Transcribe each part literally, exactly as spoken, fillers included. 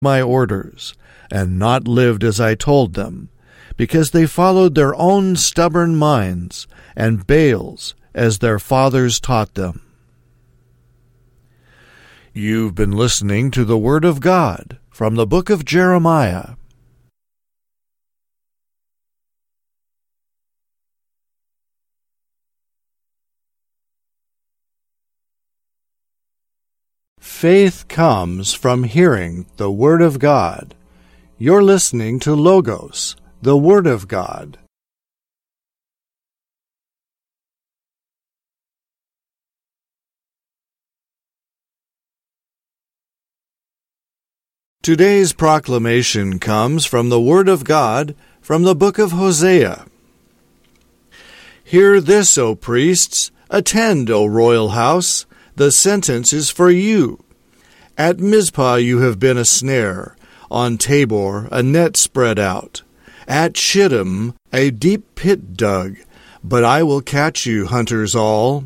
my orders, and not lived as I told them, because they followed their own stubborn minds, and Baals as their fathers taught them. You've been listening to the Word of God from the book of Jeremiah. Faith comes from hearing the Word of God. You're listening to Logos, the Word of God. Today's proclamation comes from the Word of God from the book of Hosea. Hear this, O priests, attend, O royal house, the sentence is for you. At Mizpah you have been a snare, on Tabor a net spread out, at Shittim a deep pit dug, but I will catch you, hunters all.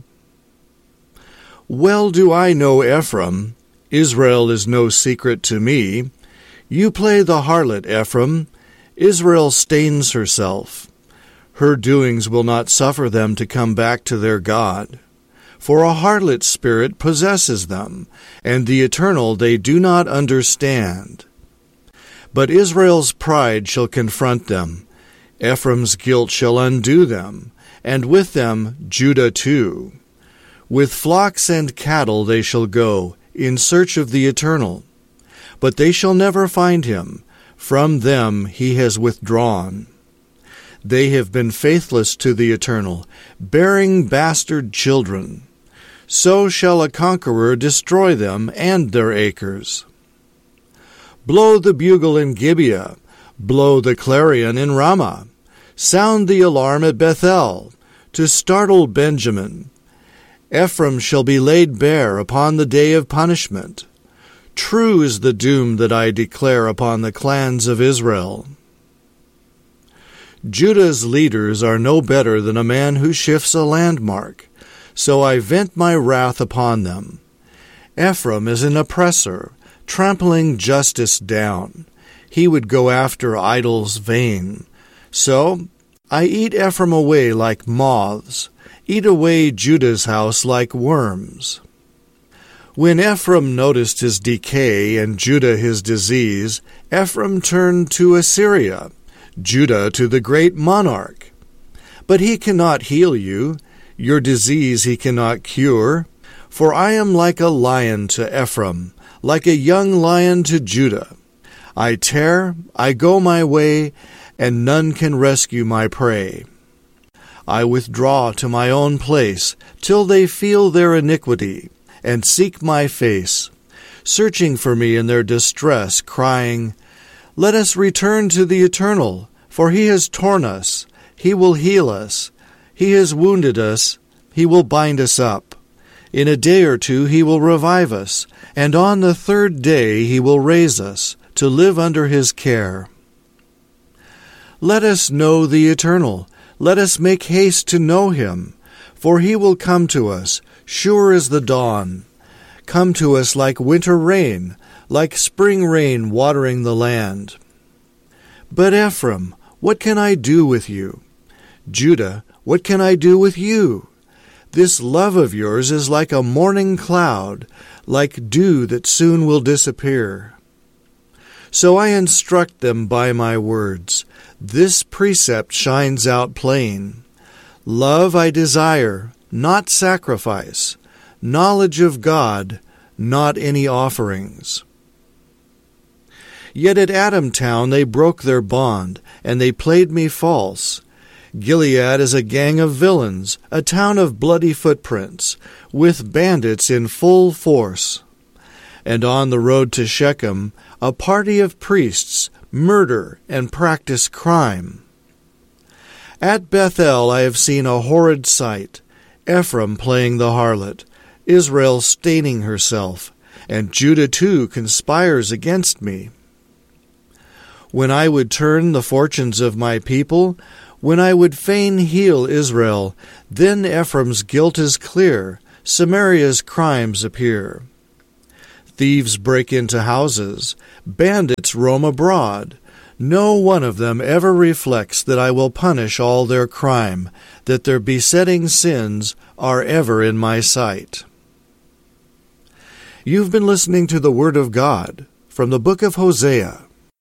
Well do I know Ephraim, Israel is no secret to me. You play the harlot, Ephraim. Israel stains herself. Her doings will not suffer them to come back to their God. For a harlot spirit possesses them, and the eternal they do not understand. But Israel's pride shall confront them. Ephraim's guilt shall undo them, and with them Judah too. With flocks and cattle they shall go, in search of the eternal. But they shall never find him. From them he has withdrawn. They have been faithless to the eternal, bearing bastard children. So shall a conqueror destroy them and their acres. Blow the bugle in Gibeah, blow the clarion in Ramah. Sound the alarm at Bethel, to startle Benjamin. Ephraim shall be laid bare upon the day of punishment. True is the doom that I declare upon the clans of Israel. Judah's leaders are no better than a man who shifts a landmark, so I vent my wrath upon them. Ephraim is an oppressor, trampling justice down. He would go after idols vain. So I eat Ephraim away like moths, eat away Judah's house like worms. When Ephraim noticed his decay and Judah his disease, Ephraim turned to Assyria, Judah to the great monarch. But he cannot heal you, your disease he cannot cure. For I am like a lion to Ephraim, like a young lion to Judah. I tear, I go my way, and none can rescue my prey. I withdraw to my own place, till they feel their iniquity, and seek my face, searching for me in their distress, crying, Let us return to the Eternal, for he has torn us, he will heal us. He has wounded us, he will bind us up. In a day or two he will revive us, and on the third day he will raise us, to live under his care. Let us know the Eternal, let us make haste to know him, for he will come to us, sure as the dawn. Come to us like winter rain, like spring rain watering the land. But Ephraim, what can I do with you? Judah, what can I do with you? This love of yours is like a morning cloud, like dew that soon will disappear. So I instruct them by my words. This precept shines out plain. Love I desire, not sacrifice. Knowledge of God, not any offerings. Yet at Adamtown they broke their bond, and they played me false. Gilead is a gang of villains, a town of bloody footprints, with bandits in full force. And on the road to Shechem, a party of priests murder and practice crime. At Bethel I have seen a horrid sight, Ephraim playing the harlot, Israel staining herself, and Judah too conspires against me. When I would turn the fortunes of my people, when I would fain heal Israel, then Ephraim's guilt is clear, Samaria's crimes appear. Thieves break into houses. Bandits roam abroad. No one of them ever reflects that I will punish all their crime, that their besetting sins are ever in my sight. You've been listening to the Word of God from the book of Hosea.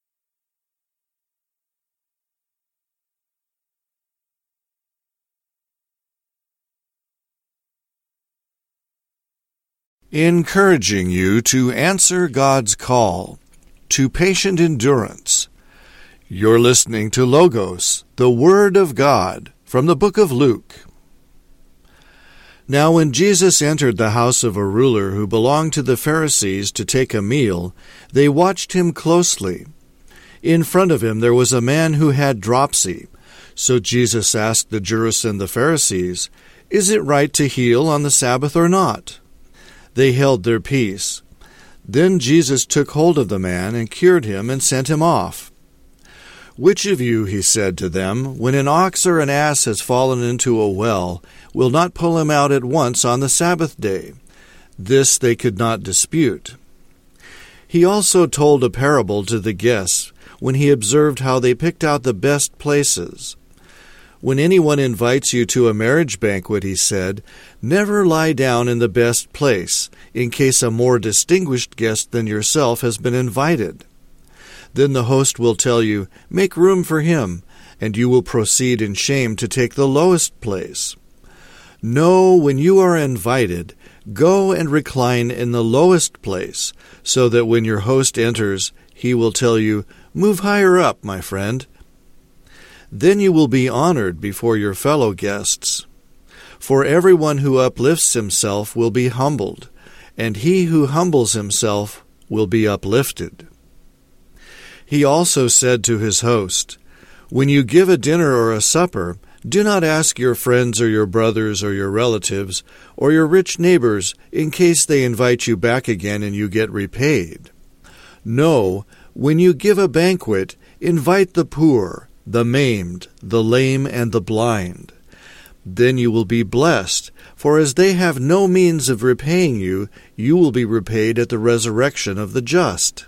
Encouraging you to answer God's call to patient endurance. You're listening to Logos, the Word of God, from the book of Luke. Now when Jesus entered the house of a ruler who belonged to the Pharisees to take a meal, they watched him closely. In front of him there was a man who had dropsy. So Jesus asked the jurists and the Pharisees, "Is it right to heal on the Sabbath or not?" They held their peace. Then Jesus took hold of the man and cured him and sent him off. "Which of you," he said to them, "when an ox or an ass has fallen into a well, will not pull him out at once on the Sabbath day?" This they could not dispute. He also told a parable to the guests when he observed how they picked out the best places. "When anyone invites you to a marriage banquet," he said, "never lie down in the best place, in case a more distinguished guest than yourself has been invited. Then the host will tell you, 'Make room for him,' and you will proceed in shame to take the lowest place. No, when you are invited, go and recline in the lowest place, so that when your host enters, he will tell you, 'Move higher up, my friend.' Then you will be honored before your fellow guests. For everyone who uplifts himself will be humbled, and he who humbles himself will be uplifted." He also said to his host, "When you give a dinner or a supper, do not ask your friends or your brothers or your relatives or your rich neighbors in case they invite you back again and you get repaid. No, when you give a banquet, invite the poor, the maimed, the lame, and the blind. Then you will be blessed, for as they have no means of repaying you, you will be repaid at the resurrection of the just."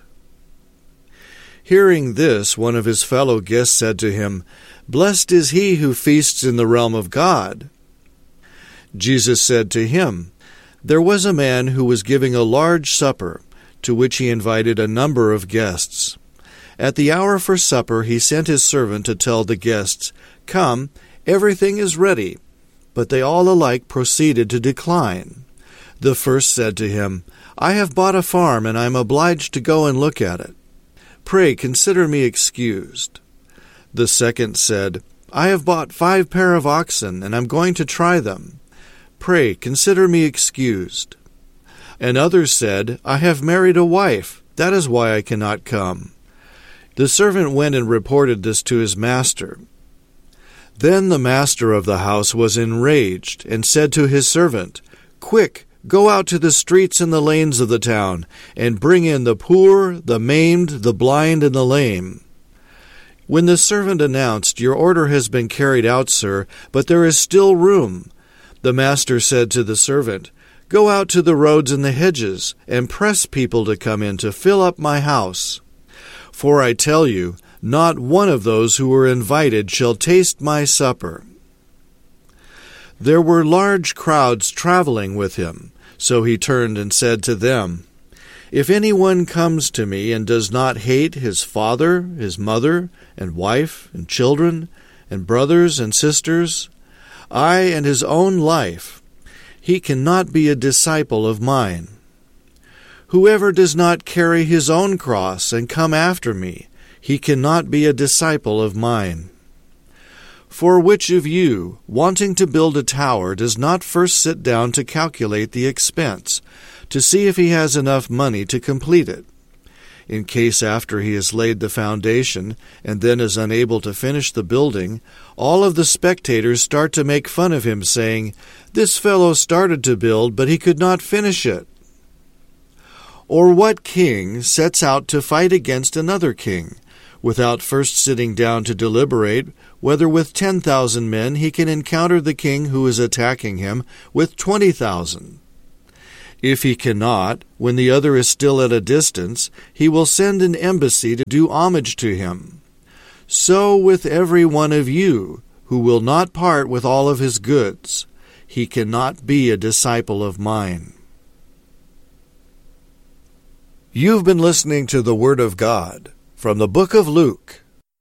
Hearing this, one of his fellow guests said to him, "Blessed is he who feasts in the realm of God." Jesus said to him, "There was a man who was giving a large supper, to which he invited a number of guests. At the hour for supper he sent his servant to tell the guests, 'Come, everything is ready.' But they all alike proceeded to decline. The first said to him, 'I have bought a farm, and I am obliged to go and look at it. Pray consider me excused.' The second said, 'I have bought five pair of oxen, and am going to try them. Pray consider me excused.' Another said, 'I have married a wife, that is why I cannot come.' The servant went and reported this to his master. Then the master of the house was enraged, and said to his servant, 'Quick, go out to the streets and the lanes of the town, and bring in the poor, the maimed, the blind, and the lame.' When the servant announced, 'Your order has been carried out, sir, but there is still room,' the master said to the servant, 'Go out to the roads and the hedges, and press people to come in to fill up my house. For I tell you, not one of those who were invited shall taste my supper.' There were large crowds traveling with him. So he turned and said to them, 'If anyone comes to me and does not hate his father, his mother, and wife, and children, and brothers and sisters, aye, and his own life, he cannot be a disciple of mine. Whoever does not carry his own cross and come after me, he cannot be a disciple of mine. For which of you, wanting to build a tower, does not first sit down to calculate the expense, to see if he has enough money to complete it? In case after he has laid the foundation, and then is unable to finish the building, all of the spectators start to make fun of him, saying, 'This fellow started to build, but he could not finish it.' Or what king sets out to fight against another king, without first sitting down to deliberate whether with ten thousand men he can encounter the king who is attacking him with twenty thousand? If he cannot, when the other is still at a distance, he will send an embassy to do homage to him. So with every one of you, who will not part with all of his goods. He cannot be a disciple of mine. You've been listening to the Word of God from the book of Luke.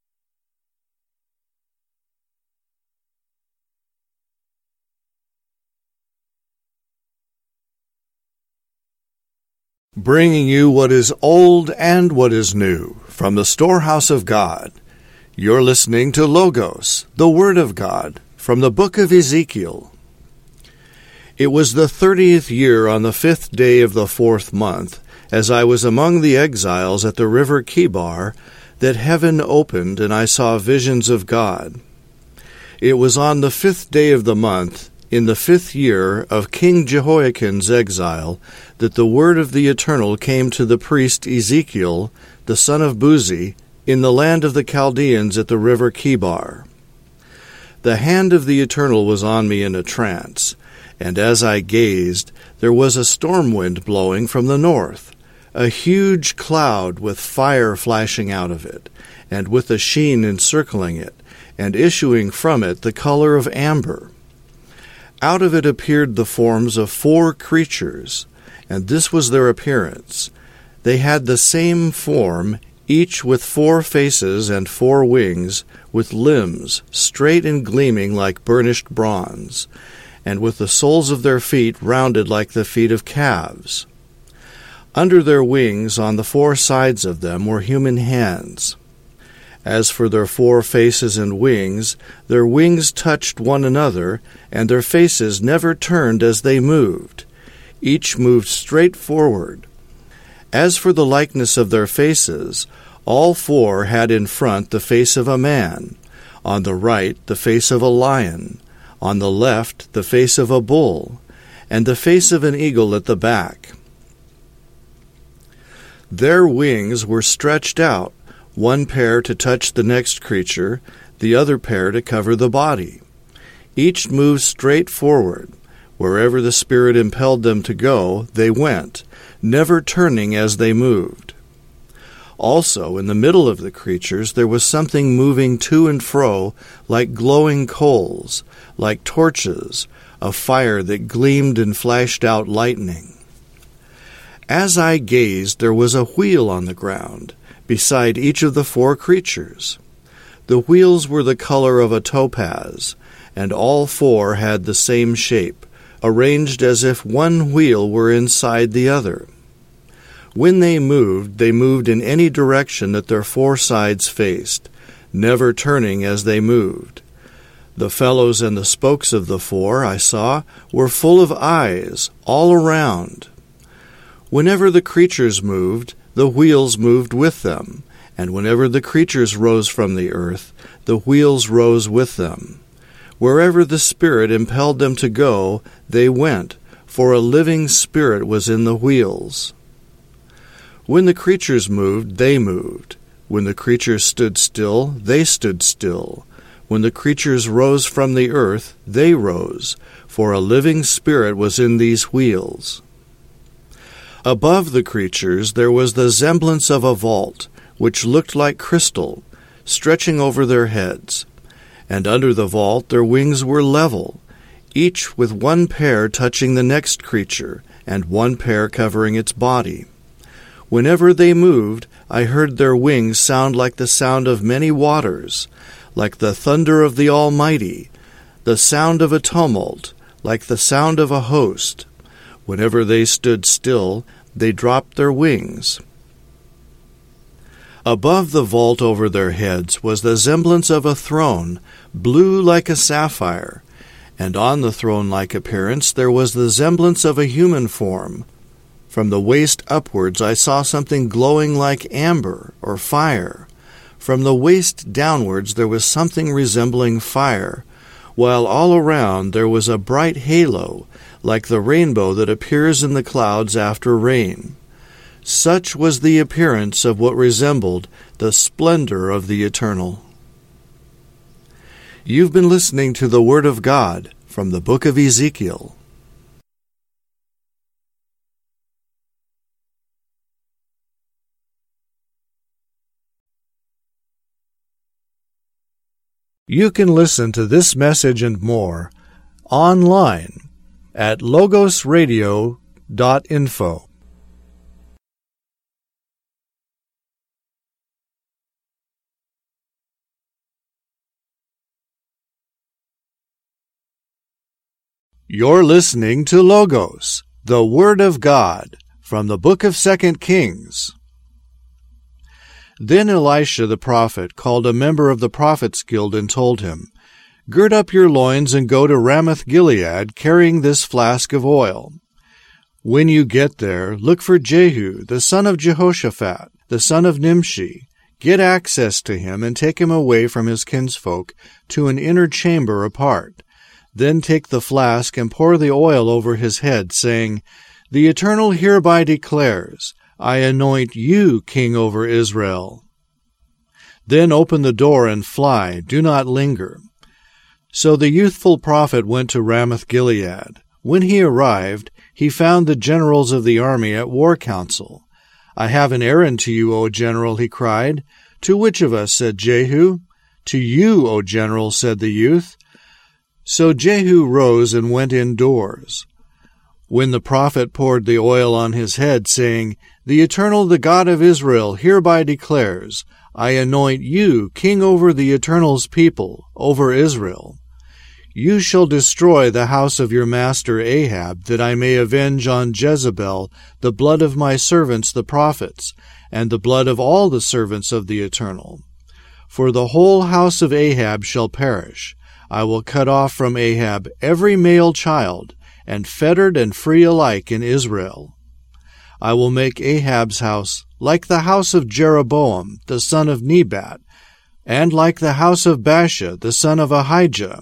Bringing you what is old and what is new from the storehouse of God. You're listening to Logos, the Word of God, from the book of Ezekiel. It was the thirtieth year on the fifth day of the fourth month, as I was among the exiles at the river Chebar, that heaven opened, and I saw visions of God. It was on the fifth day of the month, in the fifth year of King Jehoiachin's exile, that the word of the Eternal came to the priest Ezekiel, the son of Buzi, in the land of the Chaldeans at the river Chebar. The hand of the Eternal was on me in a trance, and as I gazed, there was a storm wind blowing from the north, a huge cloud with fire flashing out of it, and with a sheen encircling it, and issuing from it the color of amber. Out of it appeared the forms of four creatures, and this was their appearance. They had the same form, each with four faces and four wings, with limbs straight and gleaming like burnished bronze, and with the soles of their feet rounded like the feet of calves. Under their wings, on the four sides of them, were human hands. As for their four faces and wings, their wings touched one another, and their faces never turned as they moved. Each moved straight forward. As for the likeness of their faces, all four had in front the face of a man, on the right the face of a lion, on the left the face of a bull, and the face of an eagle at the back. Their wings were stretched out, one pair to touch the next creature, the other pair to cover the body. Each moved straight forward. Wherever the Spirit impelled them to go, they went, never turning as they moved. Also, in the middle of the creatures, there was something moving to and fro like glowing coals, like torches, a fire that gleamed and flashed out lightning. As I gazed, there was a wheel on the ground, beside each of the four creatures. The wheels were the color of a topaz, and all four had the same shape, arranged as if one wheel were inside the other. When they moved, they moved in any direction that their four sides faced, never turning as they moved. The felloes and the spokes of the four, I saw, were full of eyes all around. Whenever the creatures moved, the wheels moved with them, and whenever the creatures rose from the earth, the wheels rose with them. Wherever the Spirit impelled them to go, they went, for a living spirit was in the wheels. When the creatures moved, they moved. When the creatures stood still, they stood still. When the creatures rose from the earth, they rose, for a living spirit was in these wheels. Above the creatures there was the semblance of a vault, which looked like crystal, stretching over their heads. And under the vault their wings were level, each with one pair touching the next creature, and one pair covering its body. Whenever they moved, I heard their wings sound like the sound of many waters, like the thunder of the Almighty, the sound of a tumult, like the sound of a host. Whenever they stood still, they dropped their wings. Above the vault over their heads was the semblance of a throne, blue like a sapphire, and on the throne-like appearance there was the semblance of a human form. From the waist upwards I saw something glowing like amber or fire. From the waist downwards there was something resembling fire, while all around there was a bright halo, like the rainbow that appears in the clouds after rain. Such was the appearance of what resembled the splendor of the Eternal. You've been listening to the Word of God from the book of Ezekiel. You can listen to this message and more online at logos radio dot info. You're listening to Logos, the Word of God, from the book of Second Kings. Then Elisha the prophet called a member of the prophets' guild and told him, "Gird up your loins and go to Ramoth-Gilead, carrying this flask of oil. When you get there, look for Jehu, the son of Jehoshaphat, the son of Nimshi. Get access to him and take him away from his kinsfolk to an inner chamber apart. Then take the flask and pour the oil over his head, saying, 'The Eternal hereby declares, I anoint you king over Israel.' Then open the door and fly, do not linger." So the youthful prophet went to Ramoth-Gilead. When he arrived, he found the generals of the army at war council. "I have an errand to you, O general," he cried. "To which of us?" said Jehu. "To you, O general," said the youth. So Jehu rose and went indoors. When the prophet poured the oil on his head, saying, "The Eternal, the God of Israel, hereby declares, I anoint you king over the Eternal's people, over Israel. You shall destroy the house of your master Ahab, that I may avenge on Jezebel the blood of my servants the prophets, and the blood of all the servants of the Eternal. For the whole house of Ahab shall perish. I will cut off from Ahab every male child, and fettered and free alike in Israel. I will make Ahab's house like the house of Jeroboam, the son of Nebat, and like the house of Baasha, the son of Ahijah.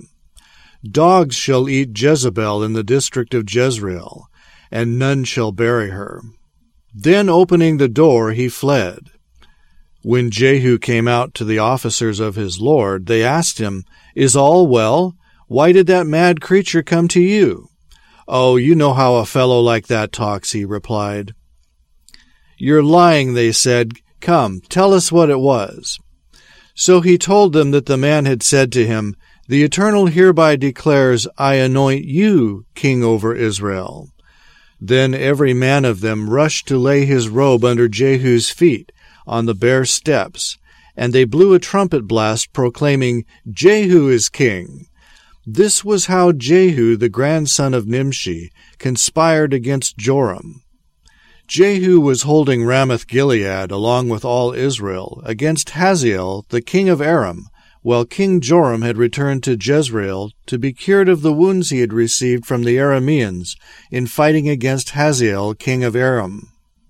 Dogs shall eat Jezebel in the district of Jezreel, and none shall bury her." Then opening the door, he fled. When Jehu came out to the officers of his lord, they asked him, "Is all well? Why did that mad creature come to you?" "Oh, you know how a fellow like that talks," he replied. "You're lying," they said. "Come, tell us what it was." So he told them that the man had said to him, "The Eternal hereby declares, I anoint you king over Israel." Then every man of them rushed to lay his robe under Jehu's feet on the bare steps, and they blew a trumpet blast proclaiming, "Jehu is king." This was how Jehu, the grandson of Nimshi, conspired against Joram. Jehu was holding Ramoth-Gilead along with all Israel against Hazael, the king of Aram, while King Joram had returned to Jezreel to be cured of the wounds he had received from the Arameans in fighting against Hazael, king of Aram.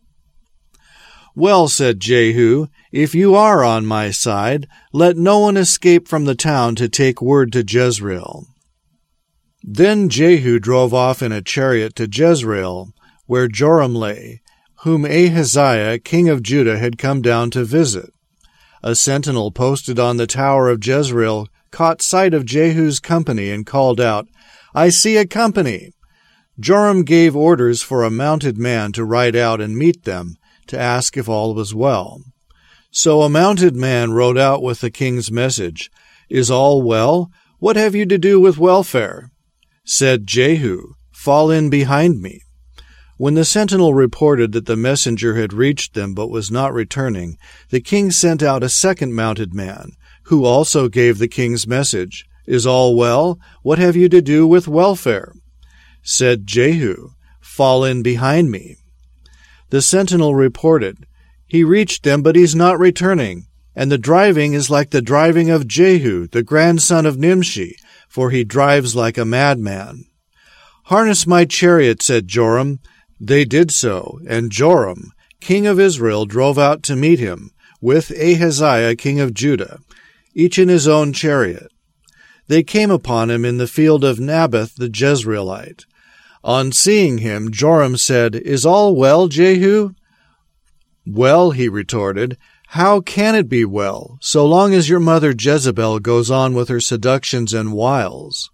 "Well," said Jehu, "if you are on my side, let no one escape from the town to take word to Jezreel." Then Jehu drove off in a chariot to Jezreel, where Joram lay, whom Ahaziah, king of Judah, had come down to visit. A sentinel posted on the tower of Jezreel caught sight of Jehu's company and called out, "I see a company." Joram gave orders for a mounted man to ride out and meet them, to ask if all was well. So a mounted man rode out with the king's message, "Is all well? What have you to do with welfare?" Said Jehu, "Fall in behind me." When the sentinel reported that the messenger had reached them but was not returning, the king sent out a second mounted man, who also gave the king's message, "Is all well? What have you to do with welfare?" Said Jehu, "Fall in behind me." The sentinel reported, "He reached them, but he's not returning, and the driving is like the driving of Jehu, the grandson of Nimshi, for he drives like a madman." "Harness my chariot," said Joram. They did so, and Joram, king of Israel, drove out to meet him, with Ahaziah, king of Judah, each in his own chariot. They came upon him in the field of Naboth the Jezreelite. On seeing him, Joram said, "Is all well, Jehu?" "Well," he retorted, "how can it be well, so long as your mother Jezebel goes on with her seductions and wiles?"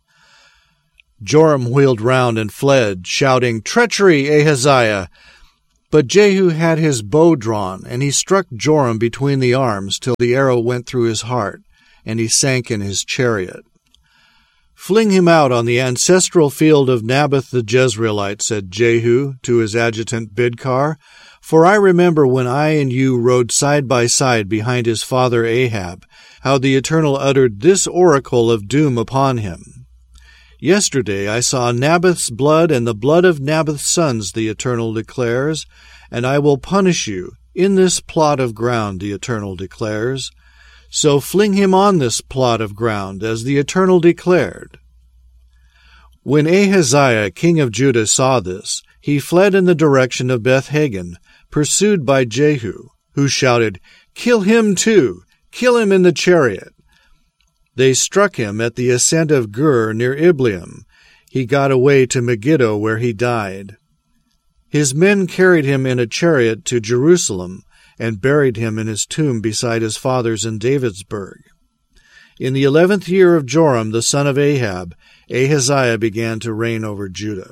Joram wheeled round and fled, shouting, "Treachery, Ahaziah!" But Jehu had his bow drawn, and he struck Joram between the arms till the arrow went through his heart, and he sank in his chariot. "Fling him out on the ancestral field of Naboth the Jezreelite," said Jehu to his adjutant Bidkar, "for I remember when I and you rode side by side behind his father Ahab, how the Eternal uttered this oracle of doom upon him. Yesterday I saw Naboth's blood and the blood of Naboth's sons, the Eternal declares, and I will punish you in this plot of ground, the Eternal declares. So fling him on this plot of ground, as the Eternal declared." When Ahaziah, king of Judah, saw this, he fled in the direction of Beth-Hagan, pursued by Jehu, who shouted, "Kill him too! Kill him in the chariot!" They struck him at the ascent of Gur near Ibleam. He got away to Megiddo, where he died. His men carried him in a chariot to Jerusalem and buried him in his tomb beside his fathers in Davidsburg. In the eleventh year of Joram the son of Ahab, Ahaziah began to reign over Judah.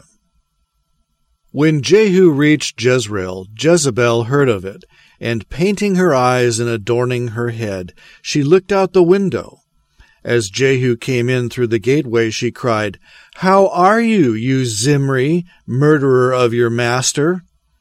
When Jehu reached Jezreel, Jezebel heard of it, and painting her eyes and adorning her head, she looked out the window. As Jehu came in through the gateway, she cried, "How are you, you Zimri, murderer of your master?"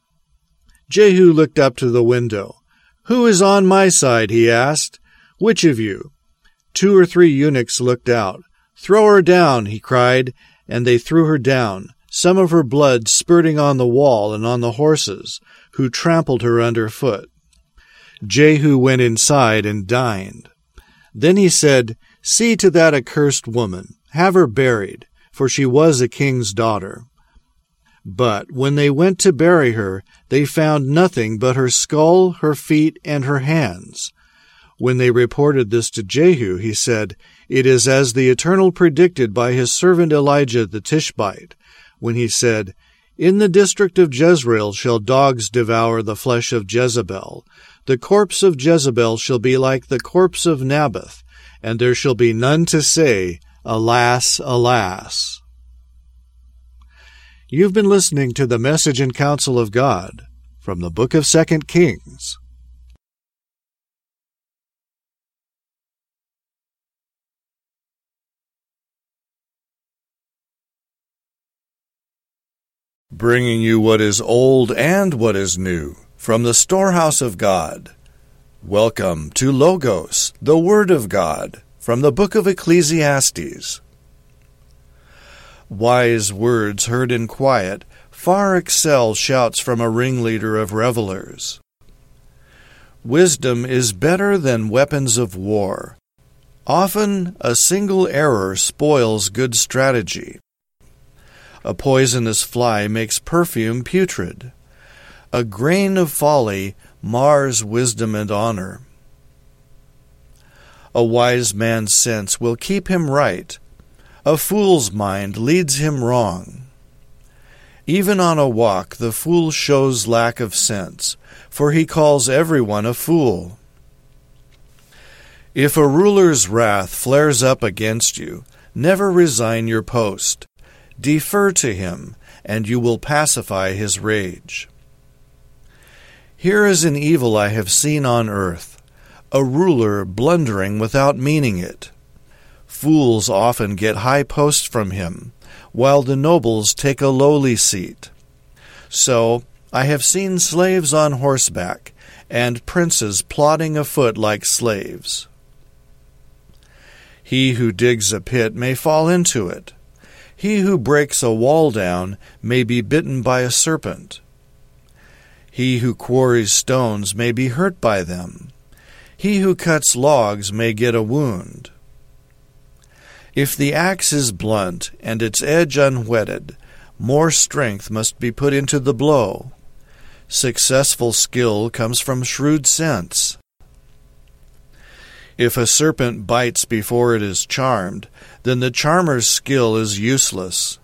Jehu looked up to the window. "Who is on my side?" he asked. "Which of you?" Two or three eunuchs looked out. "Throw her down," he cried, and they threw her down, some of her blood spurting on the wall and on the horses, who trampled her underfoot. Jehu went inside and dined. Then he said, "See to that accursed woman, have her buried, for she was a king's daughter." But when they went to bury her, they found nothing but her skull, her feet, and her hands. When they reported this to Jehu, he said, "It is as the Eternal predicted by his servant Elijah the Tishbite, when he said, 'In the district of Jezreel shall dogs devour the flesh of Jezebel. The corpse of Jezebel shall be like the corpse of Naboth, and there shall be none to say, Alas, alas.'" You've been listening to the Message and Counsel of God from the book of Second Kings. Bringing you what is old and what is new from the storehouse of God. Welcome to Logos, the Word of God, from the book of Ecclesiastes. Wise words heard in quiet far excel shouts from a ringleader of revelers. Wisdom is better than weapons of war. Often a single error spoils good strategy. A poisonous fly makes perfume putrid. A grain of folly mars wisdom and honor. A wise man's sense will keep him right. A fool's mind leads him wrong. Even on a walk the fool shows lack of sense, for he calls everyone a fool. If a ruler's wrath flares up against you, never resign your post. Defer to him, and you will pacify his rage. Here is an evil I have seen on earth, a ruler blundering without meaning it. Fools often get high posts from him, while the nobles take a lowly seat. So I have seen slaves on horseback, and princes plodding afoot like slaves. He who digs a pit may fall into it. He who breaks a wall down may be bitten by a serpent. He who quarries stones may be hurt by them. He who cuts logs may get a wound. If the axe is blunt and its edge unwhetted, more strength must be put into the blow. Successful skill comes from shrewd sense. If a serpent bites before it is charmed, then the charmer's skill is useless.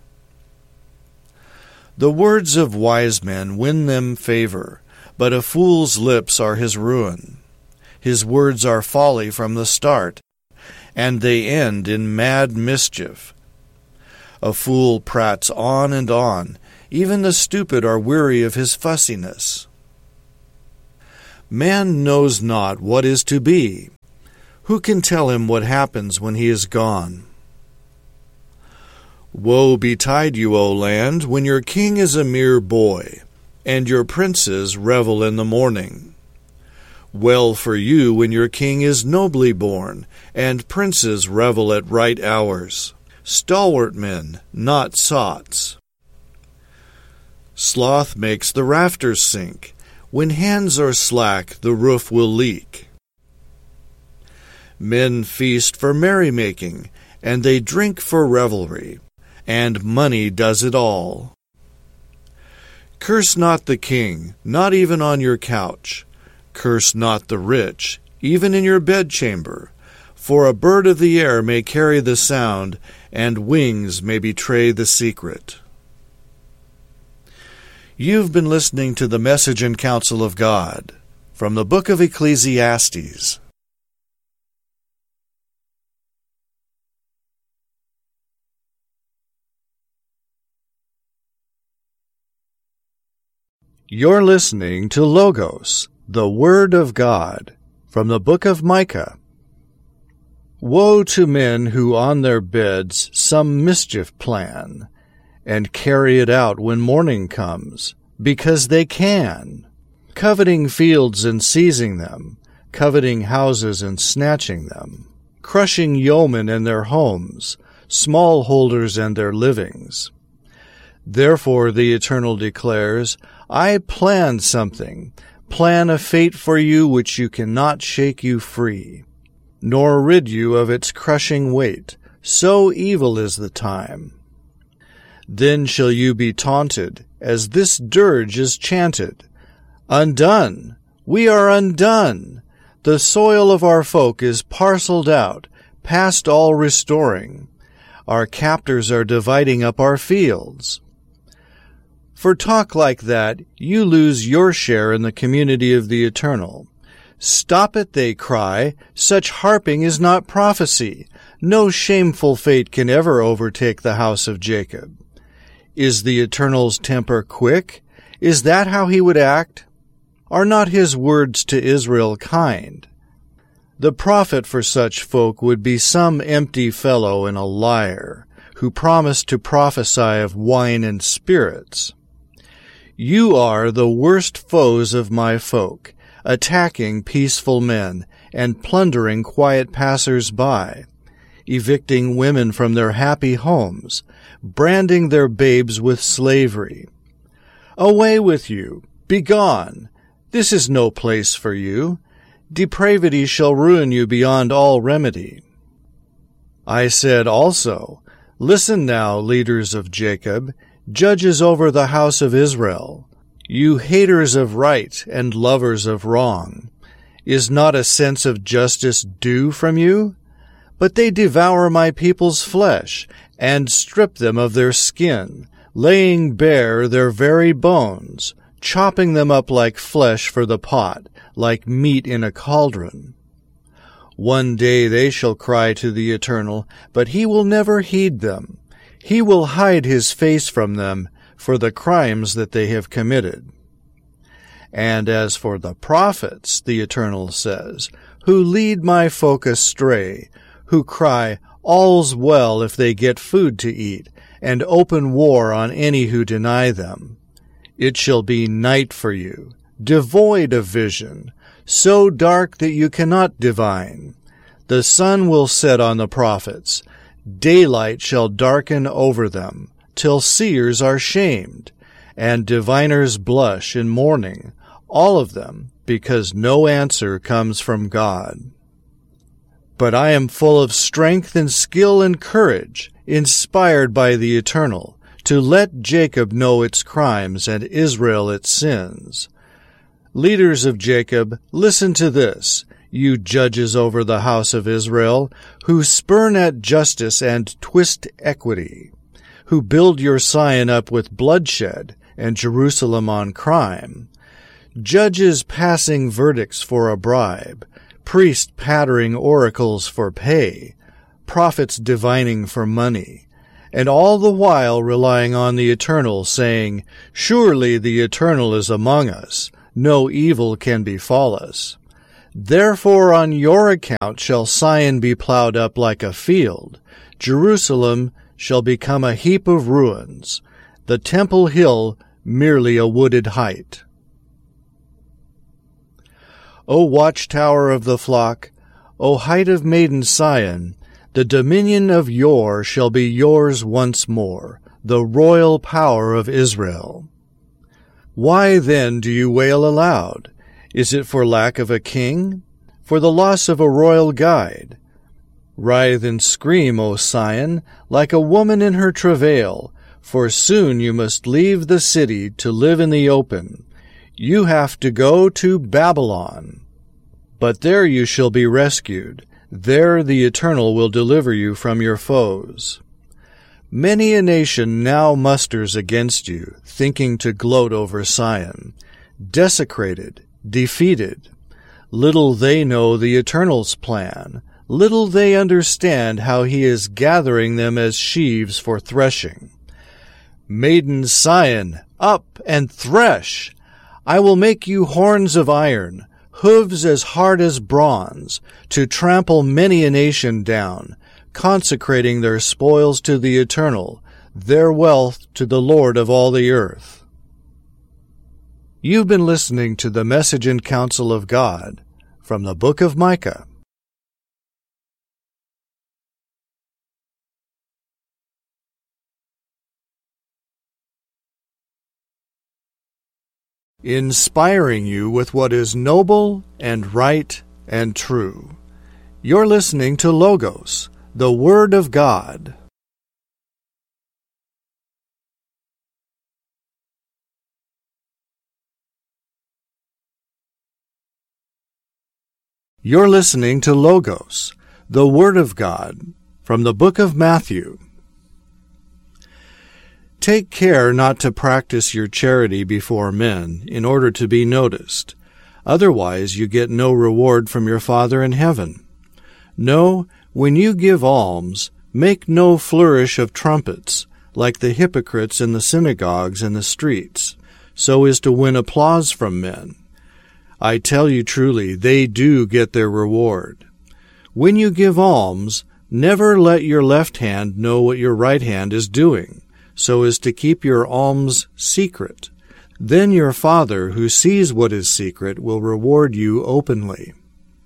The words of wise men win them favor, but a fool's lips are his ruin. His words are folly from the start, and they end in mad mischief. A fool prates on and on. Even the stupid are weary of his fussiness. Man knows not what is to be. Who can tell him what happens when he is gone? Woe betide you, O land, when your king is a mere boy, and your princes revel in the morning. Well for you when your king is nobly born, and princes revel at right hours, stalwart men, not sots. Sloth makes the rafters sink. When hands are slack, the roof will leak. Men feast for merrymaking, and they drink for revelry, and money does it all. Curse not the king, not even on your couch. Curse not the rich, even in your bedchamber. For a bird of the air may carry the sound, and wings may betray the secret. You've been listening to the Message and Counsel of God from the book of Ecclesiastes. You're listening to Logos, the Word of God, from the book of Micah. Woe to men who on their beds some mischief plan, and carry it out when morning comes, because they can, coveting fields and seizing them, coveting houses and snatching them, crushing yeomen and their homes, smallholders and their livings. Therefore the Eternal declares, I plan something, plan a fate for you which you cannot shake you free, nor rid you of its crushing weight, so evil is the time. Then shall you be taunted, as this dirge is chanted. Undone! We are undone! The soil of our folk is parcelled out, past all restoring. Our captors are dividing up our fields. For talk like that, you lose your share in the community of the Eternal. Stop it, they cry. Such harping is not prophecy. No shameful fate can ever overtake the house of Jacob. Is the Eternal's temper quick? Is that how he would act? Are not his words to Israel kind? The prophet for such folk would be some empty fellow and a liar, who promised to prophesy of wine and spirits. You are the worst foes of my folk, attacking peaceful men and plundering quiet passers-by, evicting women from their happy homes, branding their babes with slavery. Away with you! Begone! This is no place for you. Depravity shall ruin you beyond all remedy. I said also, Listen now, leaders of Jacob, judges over the house of Israel, you haters of right and lovers of wrong. Is not a sense of justice due from you? But they devour my people's flesh, and strip them of their skin, laying bare their very bones, chopping them up like flesh for the pot, like meat in a cauldron. One day they shall cry to the Eternal, but he will never heed them. He will hide his face from them for the crimes that they have committed. And as for the prophets, the Eternal says, who lead my folk astray, who cry, All's well if they get food to eat, and open war on any who deny them. It shall be night for you, devoid of vision, so dark that you cannot divine. The sun will set on the prophets. Daylight shall darken over them, till seers are shamed, and diviners blush in mourning, all of them, because no answer comes from God. But I am full of strength and skill and courage, inspired by the Eternal, to let Jacob know its crimes and Israel its sins. Leaders of Jacob, listen to this, you judges over the house of Israel, who spurn at justice and twist equity, who build your Sion up with bloodshed and Jerusalem on crime, judges passing verdicts for a bribe, priests pattering oracles for pay, prophets divining for money, and all the while relying on the Eternal, saying, Surely the Eternal is among us, no evil can befall us. Therefore on your account shall Sion be plowed up like a field, Jerusalem shall become a heap of ruins, the temple hill merely a wooded height. O watchtower of the flock, O height of maiden Sion, the dominion of yore shall be yours once more, the royal power of Israel. Why then do you wail aloud? Is it for lack of a king? For the loss of a royal guide? Writhe and scream, O Sion, like a woman in her travail, for soon you must leave the city to live in the open. You have to go to Babylon. But there you shall be rescued. There the Eternal will deliver you from your foes. Many a nation now musters against you, thinking to gloat over Sion, desecrated, defeated. Little they know the Eternal's plan. Little they understand how he is gathering them as sheaves for threshing. Maiden Sion, up and thresh! I will make you horns of iron, hooves as hard as bronze, to trample many a nation down, consecrating their spoils to the Eternal, their wealth to the Lord of all the earth. You've been listening to the Message and Counsel of God from the book of Micah. Inspiring you with what is noble and right and true. You're listening to Logos, the Word of God. You're listening to Logos, the Word of God, from the book of Matthew. Take care not to practice your charity before men in order to be noticed. Otherwise you get no reward from your Father in heaven. No, when you give alms, make no flourish of trumpets, like the hypocrites in the synagogues and the streets, so as to win applause from men. I tell you truly, they do get their reward. When you give alms, never let your left hand know what your right hand is doing, so as to keep your alms secret. Then your Father, who sees what is secret, will reward you openly.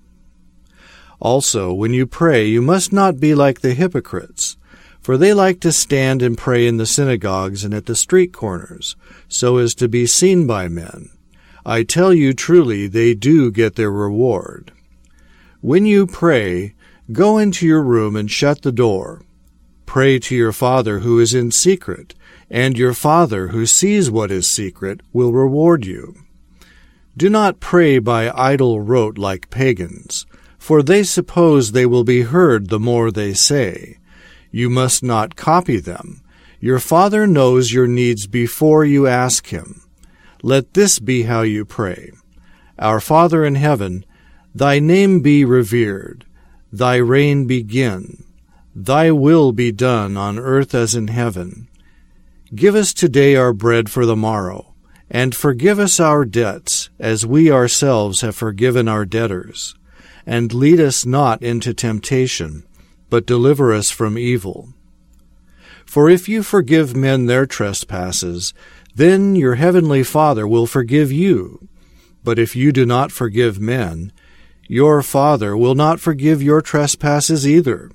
Also, when you pray, you must not be like the hypocrites, for they like to stand and pray in the synagogues and at the street corners, so as to be seen by men. I tell you truly, they do get their reward. When you pray, go into your room and shut the door. Pray to your Father who is in secret, and your Father who sees what is secret will reward you. Do not pray by idle rote like pagans, for they suppose they will be heard the more they say. You must not copy them. Your Father knows your needs before you ask Him. Let this be how you pray. Our Father in heaven, Thy name be revered. Thy reign begin. Thy will be done on earth as in heaven. Give us today our bread for the morrow, and forgive us our debts, as we ourselves have forgiven our debtors. And lead us not into temptation, but deliver us from evil. For if you forgive men their trespasses, then your heavenly Father will forgive you. But if you do not forgive men, your Father will not forgive your trespasses either.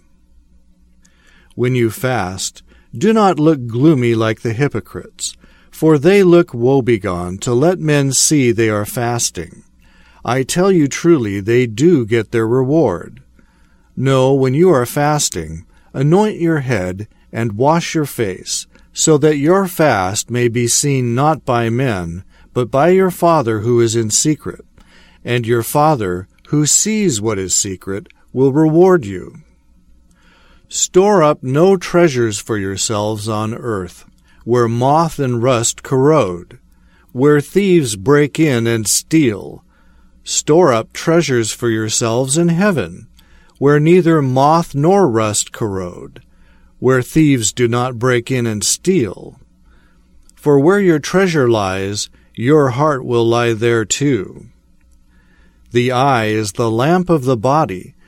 When you fast, do not look gloomy like the hypocrites, for they look woebegone to let men see they are fasting. I tell you truly, they do get their reward. No, when you are fasting, anoint your head and wash your face, so that your fast may be seen not by men, but by your Father who is in secret, and your Father, who sees what is secret, will reward you. Store up no treasures for yourselves on earth, where moth and rust corrode, where thieves break in and steal. Store up treasures for yourselves in heaven, where neither moth nor rust corrode, where thieves do not break in and steal. For where your treasure lies, your heart will lie there too. The eye is the lamp of the body.